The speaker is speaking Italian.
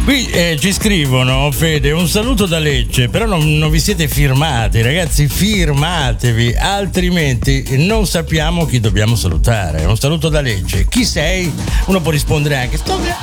Qui ci scrivono, Fede, un saluto da Lecce, però non vi siete firmati, ragazzi, firmatevi, altrimenti non sappiamo chi dobbiamo salutare. Un saluto da Lecce. Chi sei? Uno può rispondere anche, sto